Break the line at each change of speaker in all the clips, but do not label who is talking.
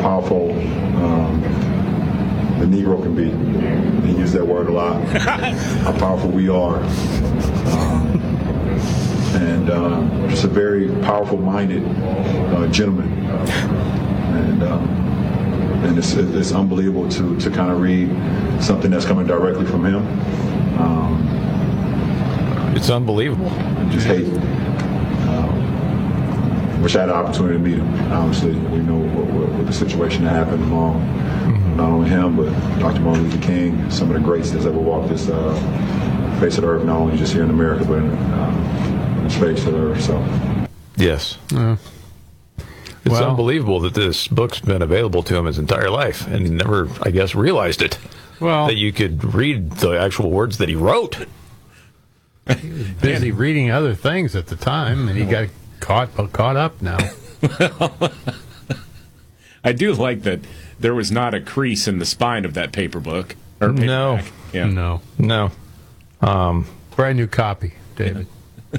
powerful the Negro can be. He used that word a lot. How powerful we are. And just a very powerful-minded gentleman. And it's unbelievable to kind of read something that's coming directly from him.
It's unbelievable.
Just hate. Wish I had the opportunity to meet him. Honestly, we know what the situation that happened among not only him but Dr. Martin Luther King, some of the greats that's ever walked this face of the earth, not only just here in America but in the face of the earth. So,
yes. It's unbelievable that this book's been available to him his entire life, and he never, I guess, realized it.
Well,
that you could read the actual words that he wrote.
He was busy reading other things at the time, and he got caught up now.
I do like that there was not a crease in the spine of that paper book. Or
No.
Yeah.
No. Brand new copy, David.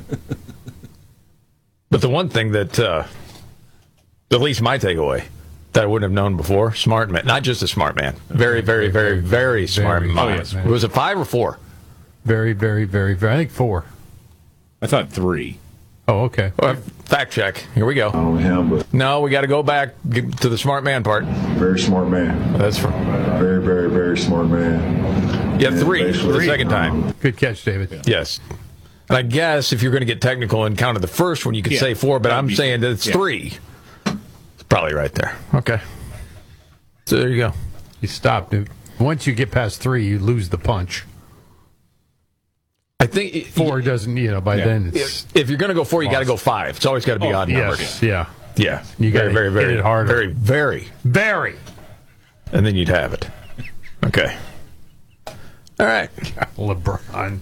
But the one thing that, at least my takeaway, that I wouldn't have known before, smart man. Not just a smart man. Very, very, very, very smart man.
Oh, yes.
Was it 5 or 4?
Very, very, very, very. I think 4.
I thought 3.
Oh, okay.
Fact check. Here we go.
not only him, but
No, we got to go back to the smart man part.
very smart man.
That's from.
Very, very, very smart man.
Yeah,
And
3 for the
basically,
second time.
Good catch, David.
Yes. And I guess if you're going to get technical and count the first one, you could say 4, but I'm saying that it's 3. It's probably right there. Okay. So there you go.
You stopped. Once you get past 3, you lose the punch.
I think
4 doesn't, by then it's...
If you're going to go 4, you got to go 5. It's always got to be odd numbers.
Yes, yeah.
Yeah.
You got to
very, very,
hit it harder.
very, very.
Very.
And then you'd have it. Okay. All right.
LeBron.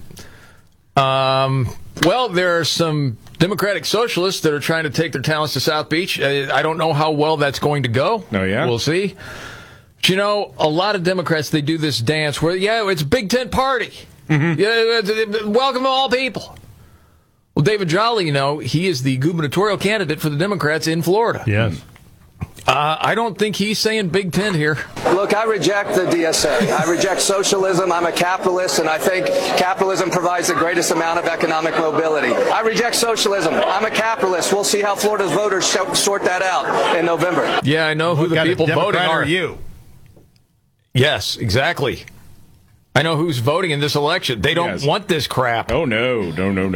Well, there are some Democratic socialists that are trying to take their talents to South Beach. I don't know how well that's going to go.
Oh, yeah?
We'll see. But, a lot of Democrats, they do this dance where, it's a big tent party. Mm-hmm. Yeah, welcome all people. Well, David Jolly, he is the gubernatorial candidate for the Democrats in Florida.
Yes.
I don't think he's saying Big Tent here.
Look, I reject the DSA. I reject socialism. I'm a capitalist, and I think capitalism provides the greatest amount of economic mobility. I reject socialism. I'm a capitalist. We'll see how Florida's voters sort that out in November.
Yeah, I know who the people voting are.
You?
Yes, exactly. I know who's voting in this election. They don't want this crap.
Oh, no.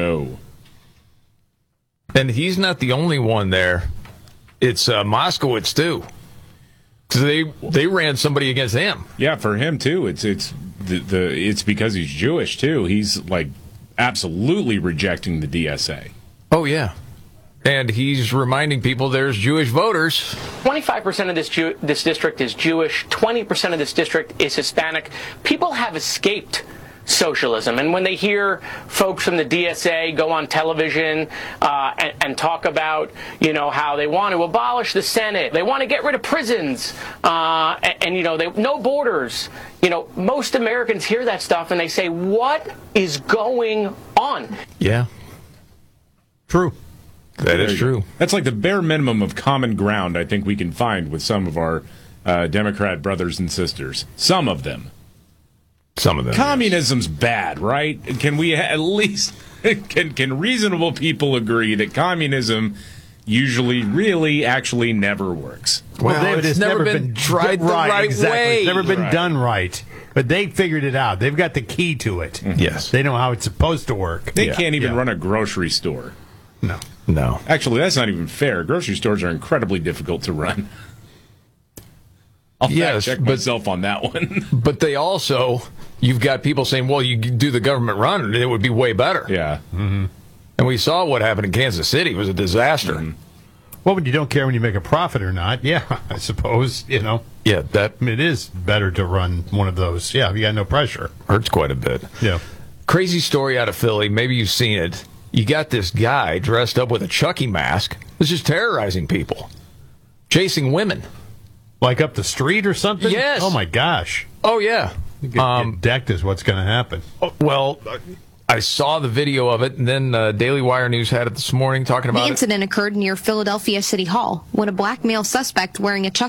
And he's not the only one there. It's Moskowitz, too. So they ran somebody against him.
Yeah, for him, too. It's because he's Jewish, too. He's, absolutely rejecting the DSA.
Oh, yeah. And he's reminding people there's Jewish voters.
25% of this district is Jewish. 20% of this district is Hispanic. People have escaped socialism. And when they hear folks from the DSA go on television and talk about, how they want to abolish the Senate, they want to get rid of prisons, no borders, most Americans hear that stuff and they say, what is going on?
Yeah.
True.
That is true.
That's like the bare minimum of common ground I think we can find with some of our Democrat brothers and sisters. Some of them. Communism's bad, right? Can we at least can reasonable people agree that communism usually really actually never works?
Well,
David,
it's never been tried the right
exactly.
way.
It's never been done right. But they figured it out. They've got the key to it.
Mm-hmm. Yes.
They know how it's supposed to work.
They can't even run a grocery store.
No.
Actually, that's not even fair. Grocery stores are incredibly difficult to run. I'll fact check myself on that one.
But they also, you've got people saying, well, you do the government run and it would be way better.
Yeah.
Mm-hmm.
And we saw what happened in Kansas City. It was a disaster.
Mm-hmm.
Well, when you don't care when you make a profit or not, I suppose,
Yeah,
it is better to run one of those. Yeah, you got no pressure.
Hurts quite a bit.
Yeah.
Crazy story out of Philly. Maybe you've seen it. You got this guy dressed up with a Chucky mask. That's just terrorizing people. Chasing women.
Like up the street or something?
Yes.
Oh, my gosh.
Oh, yeah.
Get decked is what's going to happen.
Well, I saw the video of it, and then Daily Wire News had it this morning talking about it.
The incident occurred near Philadelphia City Hall when a black male suspect wearing a Chucky